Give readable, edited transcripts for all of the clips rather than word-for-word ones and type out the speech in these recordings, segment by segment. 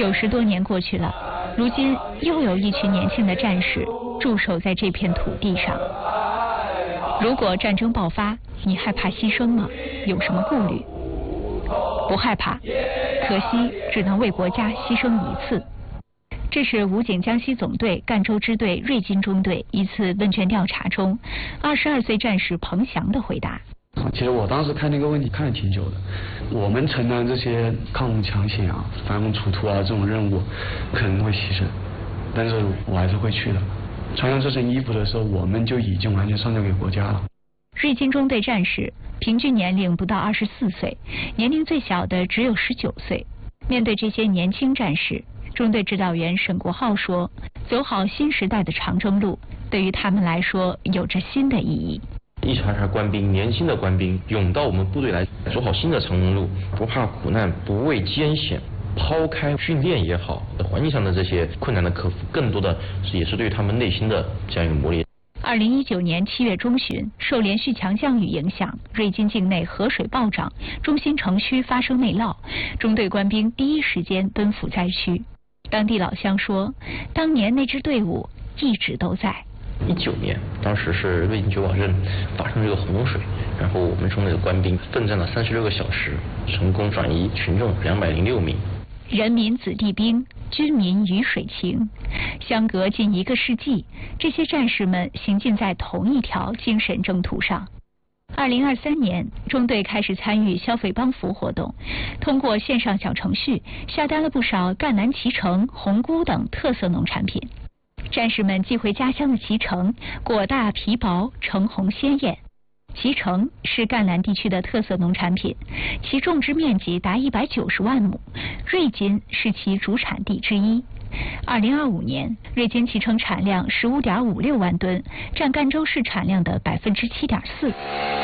90多年过去了，如今又有一群年轻的战士驻守在这片土地上。如果战争爆发，你害怕牺牲吗？有什么顾虑？不害怕，可惜只能为国家牺牲一次。这是武警江西总队赣州支队瑞金中队一次问卷调查中22岁战士彭翔的回答。 其实我当时看那个问题看了挺久的，我们承担这些抗洪抢险啊、反攻除土啊这种任务可能会牺牲，但是我还是会去的。穿上这身衣服的时候，我们就已经完全上交给国家了。 瑞金中队战士平均年龄不到24岁，年龄最小的只有19岁。面对这些年轻战士，中队指导员沈国浩说，走好新时代的长征路，对于他们来说有着新的意义。 一茬茬官兵，年轻的官兵涌到我们部队来，走好新的长征路，不怕苦难，不畏艰险，抛开训练也好，环境上的这些困难的克服，更多的也是对他们内心的这样一个磨练。 2019年7月中旬，受连续强降雨影响，瑞金境内河水暴涨，中心城区发生内涝，中队官兵第一时间奔赴灾区。当地老乡说，当年那支队伍一直都在。 19年，当时是瑞金九堡镇发生这个洪水，然后我们中队的官兵奋战了36个小时，成功转移群众206名。 人民子弟兵，军民鱼水情，相隔近1个世纪，这些战士们行进在同一条精神征途上。2023年，中队开始参与消费帮扶活动，通过线上小程序下单了不少赣南脐橙、红菇等特色农产品。战士们寄回家乡的脐橙，果大皮薄，橙红鲜艳。脐橙是赣南地区的特色农产品，其种植面积达190万亩，瑞金是其主产地之一。2025年，瑞金脐橙产量15.56万吨，占赣州市产量的7.4%。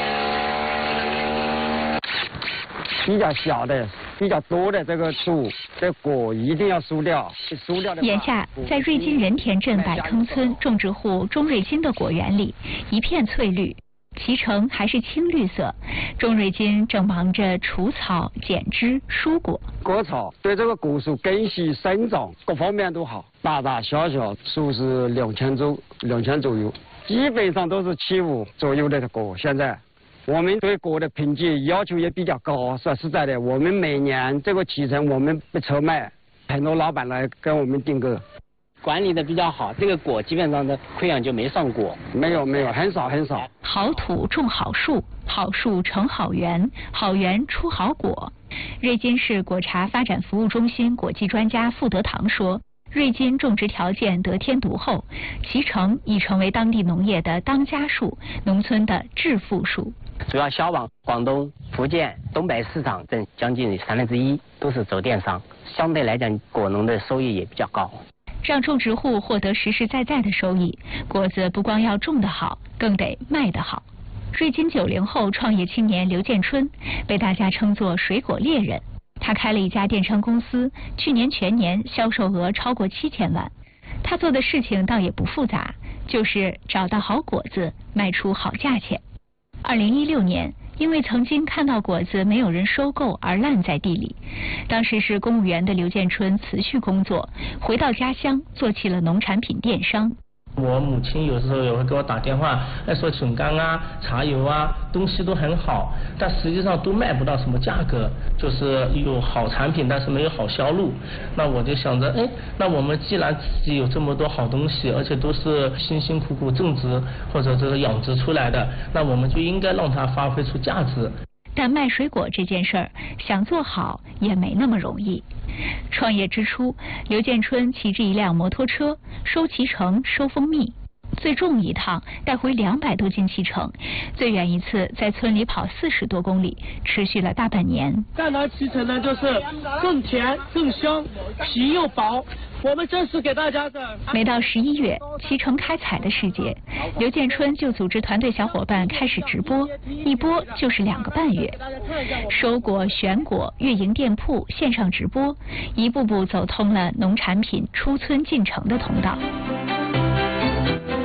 比较小的、比较多的这个树，这果一定要疏掉。疏掉的。 眼下，在瑞金仁田镇百坑村种植户钟瑞金的果园里，一片翠绿。脐橙还是青绿色，钟瑞金正忙着除草、剪枝、疏果。 割草对这个果树根系生长各方面都好，大大小小树是2000左右，基本上都是75左右的果。现在我们对果的品质要求也比较高，说实在的，我们每年这个脐橙我们不愁卖，很多老板来跟我们订购。 管理的比较好，这个果基本上的溃疡就没上果。 没有，很少。 好土种好树，好树成好园，好园出好果。瑞金市果茶发展服务中心果技专家傅德堂说，瑞金种植条件得天独厚，脐橙已成为当地农业的当家树，农村的致富树。 主要销往广东、福建、东北市场占将近1/3，都是走电商，相对来讲果农的收益也比较高。 让种植户获得实实在在的收益，果子不光要种得好，更得卖得好。瑞金90后创业青年刘建春被大家称作水果猎人，他开了一家电商公司，去年全年销售额超过7000万。他做的事情倒也不复杂，就是找到好果子，卖出好价钱。2016年，因为曾经看到果子没有人收购而烂在地里，当时是公务员的刘建春辞去工作，回到家乡做起了农产品电商。 我母亲有时候也会给我打电话，说笋干啊、茶油啊，东西都很好，但实际上都卖不到什么价格，就是有好产品，但是没有好销路。那我就想着，那我们既然自己有这么多好东西，而且都是辛辛苦苦种植或者这个养殖出来的，那我们就应该让它发挥出价值。 但卖水果这件事儿，想做好也没那么容易。创业之初，刘建春骑着一辆摩托车收脐橙、收蜂蜜，最重一趟带回200多斤脐橙，最远一次在村里跑40多公里，持续了大半年。 赣南脐橙呢，就是更甜更香，皮又薄。我们这是给大家的。 每到11月，脐橙开采的时节，刘建春就组织团队小伙伴开始直播，一播就是2个半月，收果、选果、运营店铺、线上直播，一步步走通了农产品出村进城的通道。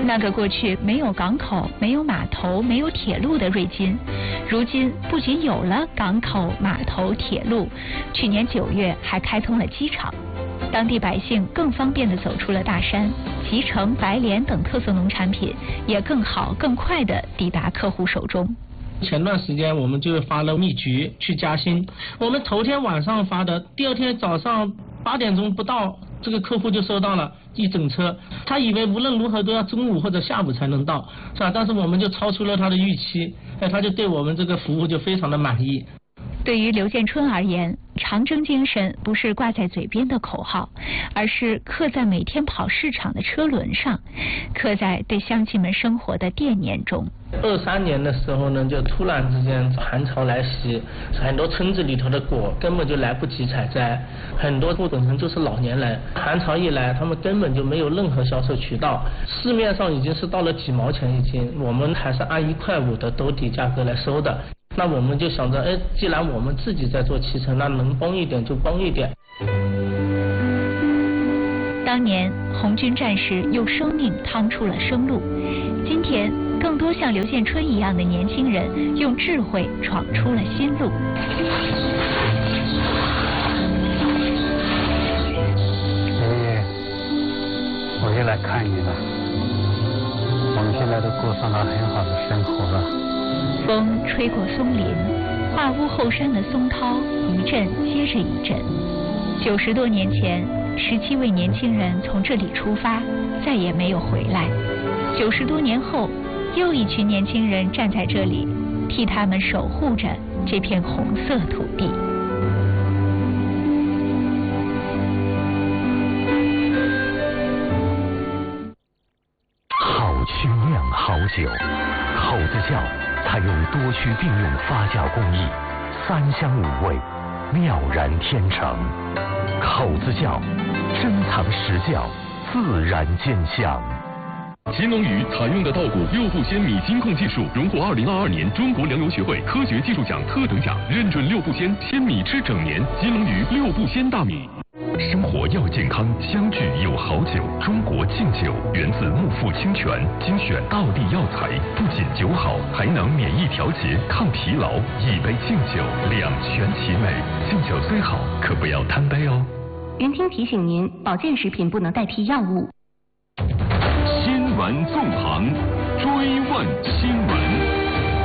那个过去没有港口、没有码头、没有铁路的瑞金，如今不仅有了港口、码头、铁路，去年9月还开通了机场，当地百姓更方便地走出了大山，脐橙、白莲等特色农产品也更好、更快地抵达客户手中。 前段时间我们就发了蜜橘去嘉兴，我们头天晚上发的，第二天早上8点钟不到，这个客户就收到了一整车，他以为无论如何都要中午或者下午才能到，是吧？但是我们就超出了他的预期，他就对我们这个服务就非常的满意。 对于刘建春而言，长征精神不是挂在嘴边的口号，而是刻在每天跑市场的车轮上，刻在对乡亲们生活的惦念中。 23年的时候呢，就突然之间寒潮来袭，很多村子里头的果根本就来不及采摘，很多户本身就是老年人，寒潮一来，他们根本就没有任何销售渠道，市面上已经是到了几毛钱一斤，我们还是按1.5块的兜底价格来收的。那我们就想着，既然我们自己在做脐橙，那能帮一点就帮一点。 当年红军战士用生命趟出了生路，今天更多像刘建春一样的年轻人用智慧闯出了新路。 爷爷，我又来看你了，我们现在都过上了很好的生活了。 风吹过松林，画屋后山的松涛一阵接着一阵。90多年前，17位年轻人从这里出发，再也没有回来。90多年后，又一群年轻人站在这里，替他们守护着这片红色土地。 好曲酿好酒，口子窖采用多区并用发酵工艺，3香5味，妙然天成。口子窖，珍藏实窖，自然见香。 金龙鱼采用的稻谷6步鲜米金控技术，荣获2022年中国粮油学会科学技术奖特等奖，认准6步鲜鲜米吃整年。金龙鱼6步鲜大米。生活要健康，相聚有好酒。中国劲酒源自木富清泉，精选道地药材，不仅酒好，还能免疫调节、抗疲劳。一杯劲酒，两全其美。劲酒虽好，可不要贪杯哦。 云听提醒您，保健食品不能代替药物。 新闻纵横，追问新闻。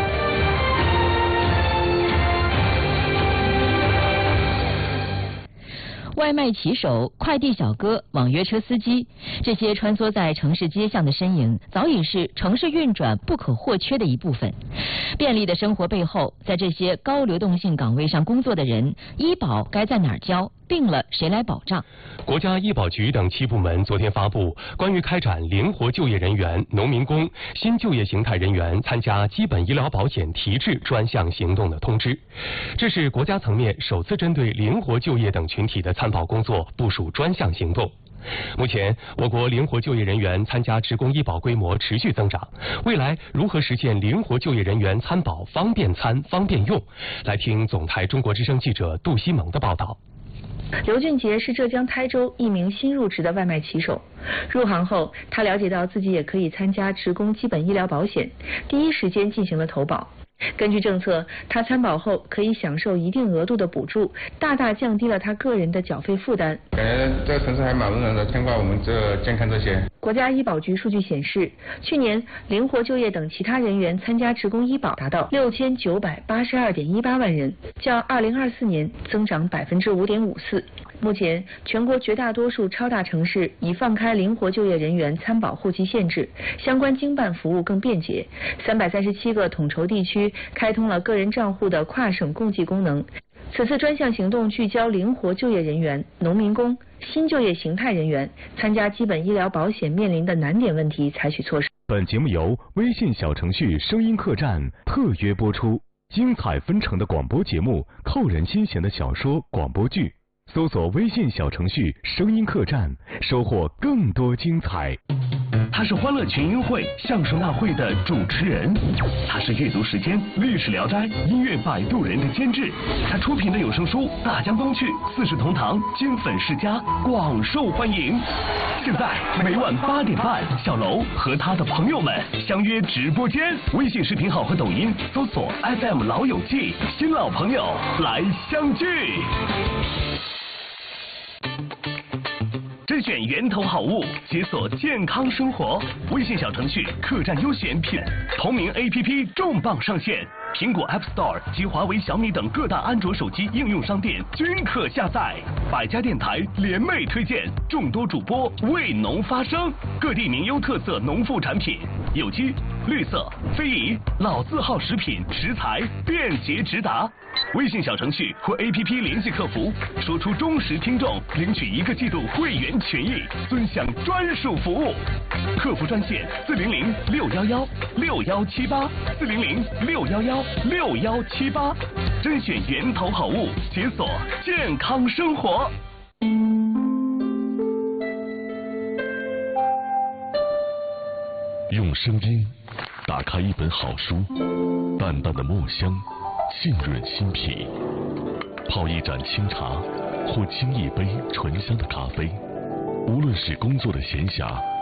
外卖骑手、快递小哥、网约车司机，这些穿梭在城市街巷的身影，早已是城市运转不可或缺的一部分。便利的生活背后，在这些高流动性岗位上工作的人，医保该在哪儿交？病了谁来保障？ 国家医保局等7部门昨天发布关于开展灵活就业人员、农民工、新就业形态人员参加基本医疗保险提质专项行动的通知。这是国家层面首次针对灵活就业等群体的参保工作部署专项行动。目前，我国灵活就业人员参加职工医保规模持续增长。未来如何实现灵活就业人员参保方便参、方便用？来听总台中国之声记者杜西蒙的报道。 刘俊杰是浙江台州一名新入职的外卖骑手。入行后，他了解到自己也可以参加职工基本医疗保险，第一时间进行了投保。根据政策，他参保后可以享受一定额度的补助，大大降低了他个人的缴费负担。 感觉这个城市还蛮温柔的，牵挂我们这健康这些。 国家医保局数据显示，去年灵活就业等其他人员参加职工医保达到6982.18万人，较2024年增长5.54%。目前，全国绝大多数超大城市已放开灵活就业人员参保户籍限制，相关经办服务更便捷。337个统筹地区开通了个人账户的跨省共济功能。此次专项行动聚焦灵活就业人员、农民工、新就业形态人员参加基本医疗保险面临的难点问题采取措施。 本节目由微信小程序声音客栈特约播出，精彩纷呈的广播节目，扣人心弦的小说、广播剧。搜索微信小程序声音客栈，收获更多精彩。 他是欢乐群英会相声大会的主持人，他是阅读时间、历史聊斋、音乐摆渡人的监制，他出品的有声书《大江东去》《四世同堂》金粉世家广受欢迎。现在每晚8点半，小楼和他的朋友们相约直播间，微信视频号和抖音搜索 FM 老友记，新老朋友来相聚。甄选源头好物，解锁健康生活。微信小程序客栈优选品，同名 APP 重磅上线，苹果 App Store 及华为、小米等各大安卓手机应用商店均可下载。百家电台联袂推荐，众多主播为农发声，各地名优特色农副产品，有机、绿色、非遗、老字号食品食材便捷直达。微信小程序或 APP 联系客服，说出忠实听众，领取1个季度会员权益，尊享专属服务。客服专线400-611-6178，400-611-6178，甄选源头好物，解锁健康生活。 用声音打开一本好书，淡淡的墨香浸润心脾，泡一盏清茶或沏一杯醇香的咖啡，无论是工作的闲暇